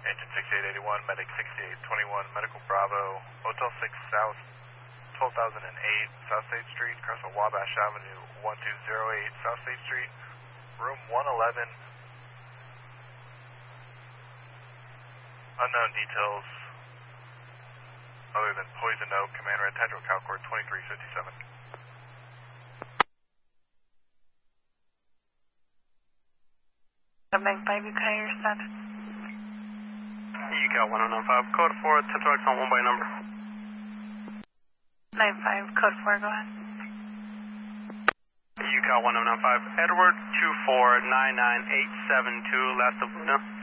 Engine 6881, Medic 6821, Medical Bravo, Hotel 6 South, 12,008 South State Street, across the Wabash Avenue, 1208 South State Street, room 111. Unknown details other than Poison Oak, Command Red Hydro Calcord 2357. Bank 5, you can hear your status. UCAL 1095, code 4, Tetrox on 1 by number. 95, code 4, go ahead. UCAL 1095, Edward 2499872, last of Luna.